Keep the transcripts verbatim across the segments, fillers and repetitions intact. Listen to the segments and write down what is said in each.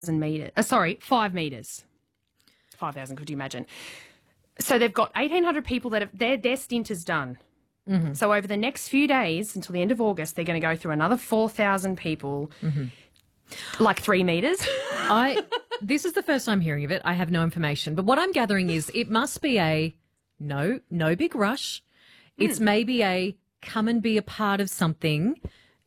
metres. Uh, sorry, five metres. five thousand, could you imagine? So they've got eighteen hundred people that have, their, their stint is done. Mm-hmm. So over the next few days, until the end of August, they're going to go through another four thousand people, mm-hmm. like three metres. I. This is the first I'm hearing of it. I have no information. But what I'm gathering is it must be a no, no big rush. Mm. It's maybe a come and be a part of something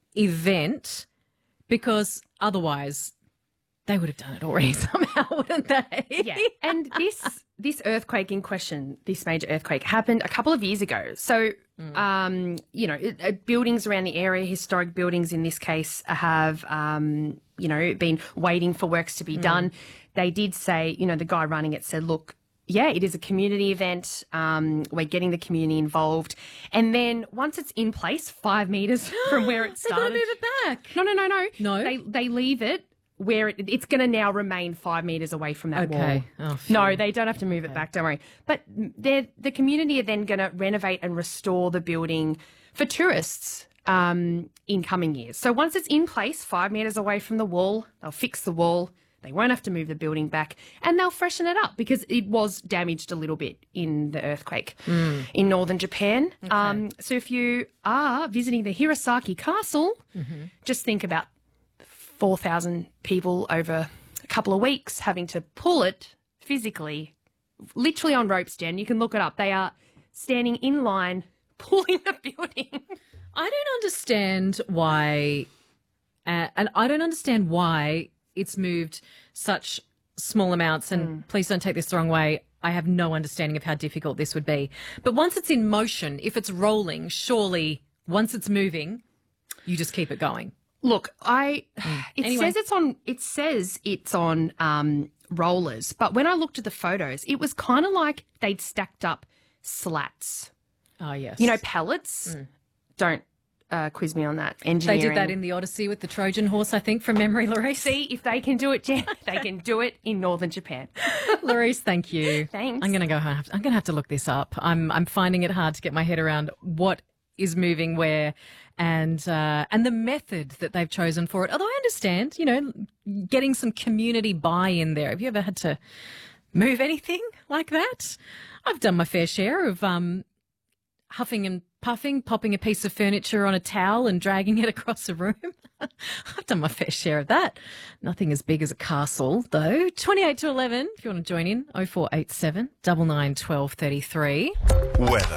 event, because otherwise they would have done it already somehow, wouldn't they? Yeah. And this this earthquake in question, this major earthquake, happened a couple of years ago. So, mm. um, you know, it, uh, buildings around the area, historic buildings in this case, have, um, you know, been waiting for works to be mm. done. They did say, you know, the guy running it said, look, yeah, it is a community event. Um, we're getting the community involved. And then once it's in place, five metres from where it started. They're going to move it back. No, no, no, no. No? They, they leave it where it, it's going to now remain five metres away from that okay. wall. Oh, no, they don't have to move okay. it back, don't worry. But they're, the community are then going to renovate and restore the building for tourists um, in coming years. So once it's in place, five metres away from the wall, they'll fix the wall. They won't have to move the building back, and they'll freshen it up because it was damaged a little bit in the earthquake mm. in northern Japan. Okay. Um, so if you are visiting the Hirosaki Castle, mm-hmm. just think about four thousand people over a couple of weeks having to pull it physically, literally on ropes, Jen. You can look it up. They are standing in line pulling the building. I don't understand why, uh, and I don't understand why it's moved such small amounts, and mm. please don't take this the wrong way. I have no understanding of how difficult this would be. But once it's in motion, if it's rolling, surely once it's moving, you just keep it going. Look, I mm. it anyway. says it's on it says it's on um, rollers, but when I looked at the photos, it was kind of like they'd stacked up slats. Oh yes, you know, pellets. Mm. Don't uh, quiz me on that. Engineering. They did that in the Odyssey with the Trojan horse, I think, from memory, Larice. See, if they can do it, Jen, they can do it in northern Japan. Larice, thank you. Thanks. I'm going to go. I'm going to have to look this up. I'm I'm finding it hard to get my head around what is moving where, and uh, and the method that they've chosen for it. Although I understand, you know, getting some community buy-in there. Have you ever had to move anything like that? I've done my fair share of um, huffing and puffing, popping a piece of furniture on a towel and dragging it across a room. I've done my fair share of that. Nothing as big as a castle, though. twenty-eight to eleven, if you want to join in, oh four eight seven, nine nine, one two three three. Weather.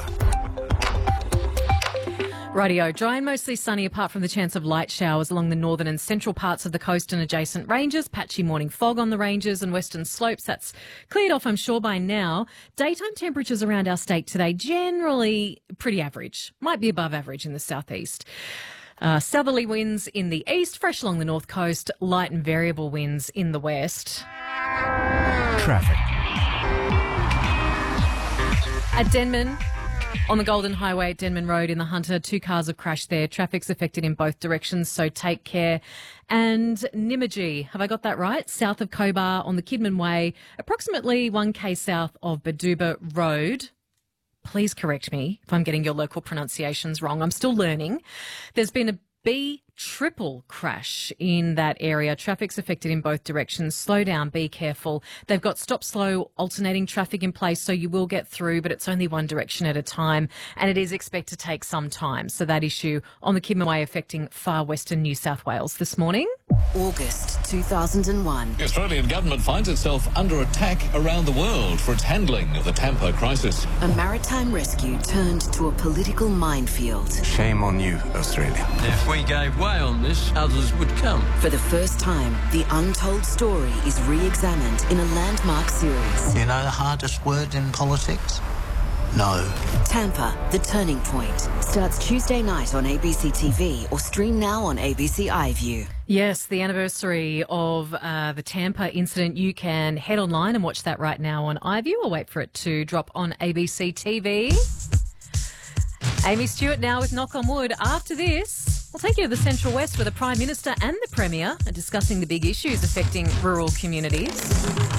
Rightio, dry and mostly sunny apart from the chance of light showers along the northern and central parts of the coast and adjacent ranges. Patchy morning fog on the ranges and western slopes. That's cleared off, I'm sure, by now. Daytime temperatures around our state today generally pretty average. Might be above average in the southeast. Uh, southerly winds in the east, fresh along the north coast, light and variable winds in the west. Traffic. At Denman, on the Golden Highway at Denman Road in the Hunter, two cars have crashed there. Traffic's affected in both directions, so take care. And Nymagee, have I got that right? South of Cobar on the Kidman Way, approximately one k south of Baduba Road. Please correct me if I'm getting your local pronunciations wrong. I'm still learning. There's been a B triple crash in that area. Traffic's affected in both directions. Slow down, be careful. They've got stop slow alternating traffic in place, so you will get through, but it's only one direction at a time, and it is expected to take some time. So that issue on the Kidman Way affecting far western New South Wales this morning. August two thousand one. The Australian government finds itself under attack around the world for its handling of the Tampa crisis. A maritime rescue turned to a political minefield. Shame on you, Australia. If we gave way on this, others would come. For the first time, the untold story is re-examined in a landmark series. You know the hardest word in politics? No. Tampa, The Turning Point, starts Tuesday night on A B C T V or stream now on A B C iView. Yes, the anniversary of uh, the Tampa incident. You can head online and watch that right now on iView. I'll wait for it to drop on A B C T V. Amy Stewart now with Knock on Wood. After this, we'll take you to the Central West where the Prime Minister and the Premier are discussing the big issues affecting rural communities.